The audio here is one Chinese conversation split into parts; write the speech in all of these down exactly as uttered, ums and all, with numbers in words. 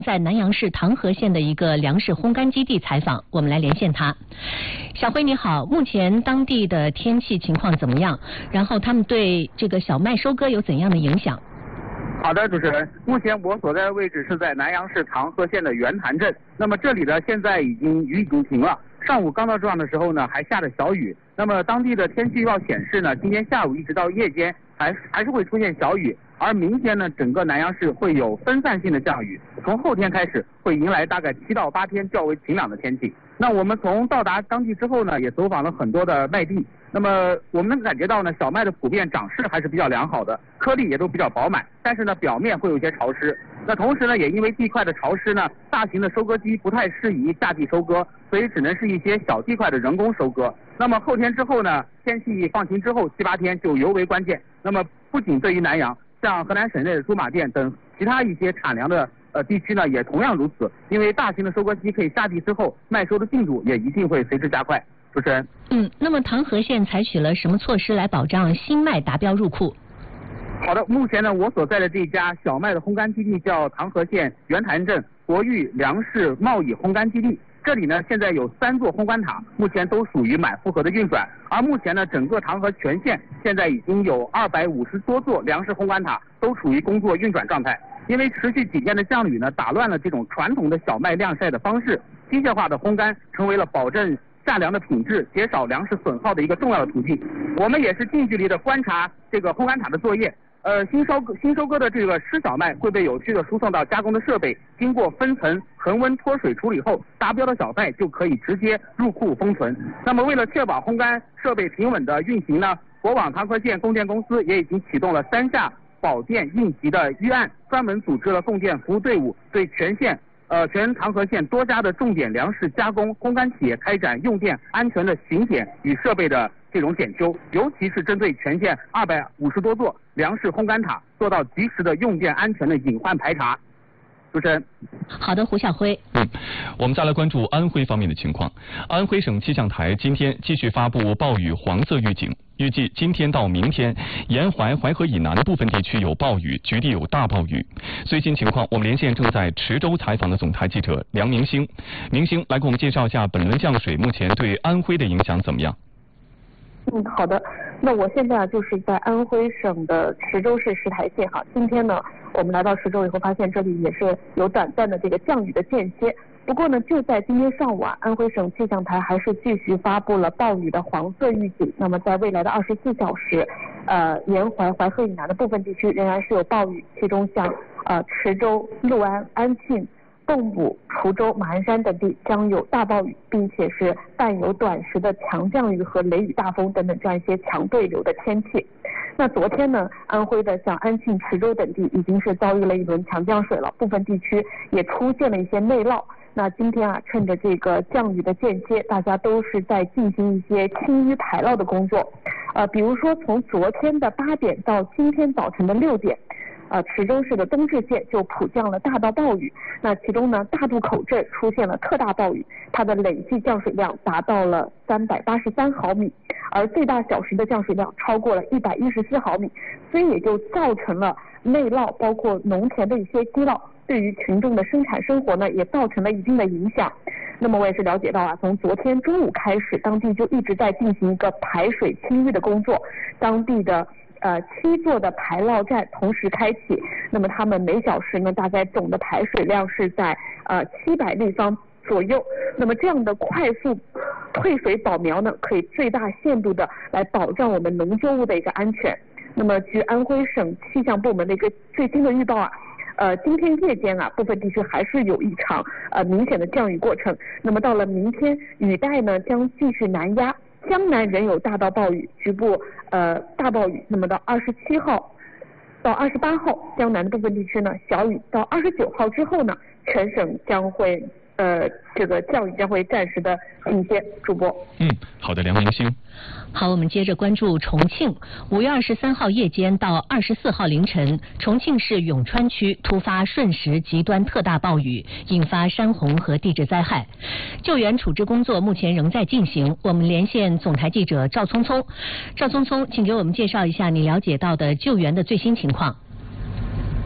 在南阳市唐河县的一个粮食烘干基地采访，我们来连线他。小辉你好，目前当地的天气情况怎么样？然后他们对这个小麦收割有怎样的影响？ 好的，主持人，目前我所在的位置是在南阳市唐河县的圆潭镇。那么这里呢，现在已经雨已经停了。上午刚到这儿的时候呢，还下着小雨。那么当地的天气预报显示呢，今天下午一直到夜间还还是会出现小雨。而明天呢，整个南阳市会有分散性的降雨，从后天开始会迎来大概七到八天较为晴朗的天气。那我们从到达当地之后呢，也走访了很多的麦地。那么我们能感觉到呢，小麦的普遍长势还是比较良好的，颗粒也都比较饱满，但是呢，表面会有一些潮湿。那同时呢，也因为地块的潮湿呢，大型的收割机不太适宜下地收割，所以只能是一些小地块的人工收割。那么后天之后呢，天气放晴之后七八天就尤为关键。那么不仅对于南阳，像河南省内的驻马店等其他一些产粮的呃地区呢，也同样如此。因为大型的收割机可以下地之后，麦收的进度也一定会随之加快。主持人， 嗯，那么唐河县采取了什么措施来保障新麦达标入库？ 好的，目前呢，我所在的这家小麦的烘干基地叫唐河县圆潭镇国誉粮食贸易烘干基地。这里呢，现在有三座烘干塔，目前都属于满负荷的运转。而目前呢，整个唐河全县现在已经有二百五十多座粮食烘干塔都处于工作运转状态。因为持续几天的降雨呢，打乱了这种传统的小麦晾晒的方式，机械化的烘干成为了保证下粮的品质、减少粮食损耗的一个重要的途径。我们也是近距离的观察这个烘干塔的作业。呃，新收新收割的这个湿小麦会被有序的输送到加工的设备，经过分层恒温脱水处理后，达标的小麦就可以直接入库封存。那么为了确保烘干设备平稳的运行呢，国网唐河县供电公司也已经启动了三下保电应急的预案，专门组织了供电服务队伍，对全县呃全唐河县多家的重点粮食加工烘干企业开展用电安全的巡检与设备的这种检修，尤其是针对全县二百五十多座粮食烘干塔做到及时的用电安全的隐患排查。主持人， 好的，胡晓辉。 嗯，我们再来关注安徽方面的情况。安徽省气象台今天继续发布暴雨黄色预警，预计今天到明天，沿淮淮河以南的部分地区有暴雨，局地有大暴雨。最新情况，我们连线正在池州采访的总台记者梁明星。明星来给我们介绍一下本轮降水目前对安徽的影响怎么样？ 嗯，好的。那我现在啊就是在安徽省的池州市石台县哈。今天呢，我们来到池州以后，发现这里也是有短暂的这个降雨的间歇。不过呢，就在今天上午啊，安徽省气象台还是继续发布了暴雨的黄色预警。那么在未来的二十四小时，呃，沿淮淮河以南的部分地区仍然是有暴雨，其中像呃池州、六安、安庆、蚌埠、滁州、马鞍山等地将有大暴雨，并且是伴有短时的强降雨和雷雨大风等等这样一些强对流的天气。那昨天呢，安徽的像安庆、池州等地已经是遭遇了一轮强降水了，部分地区也出现了一些内涝。那今天啊，趁着这个降雨的间歇，大家都是在进行一些清淤排涝的工作。呃，比如说从昨天的八点到今天早晨的六点。呃，池州市的东至县就普降了大到暴雨，那其中呢，大渡口镇出现了特大暴雨，它的累计降水量达到了三百八十三毫米，而最大小时的降水量超过了一百一十四毫米，所以也就造成了内涝，包括农田的一些积涝，对于群众的生产生活呢，也造成了一定的影响。那么我也是了解到啊，从昨天中午开始，当地就一直在进行一个排水清淤的工作，当地的呃，七座的排涝站同时开启，那么他们每小时呢，大概总的排水量是在呃七百立方左右。那么这样的快速退水保苗呢，可以最大限度的来保障我们农作物的一个安全。那么据安徽省气象部门的一个最新的预报啊，呃，今天夜间啊，部分地区还是有一场呃明显的降雨过程。那么到了明天，雨带呢将继续南压。江南仍有大到暴雨，局部呃大暴雨。那么到二十七号到二十八号，江南的部分地区呢小雨。到二十九号之后呢，全省将会呃这个降雨将会暂时的停歇。主播， 嗯，好的，梁明星。 好，我们接着关注重庆。五月二十三号夜间到二十四号凌晨，重庆市永川区突发瞬时极端特大暴雨，引发山洪和地质灾害。救援处置工作目前仍在进行。我们连线总台记者赵聪聪。赵聪聪，请给我们介绍一下你了解到的救援的最新情况。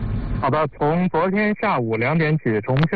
好的，从昨天下午两点起，重庆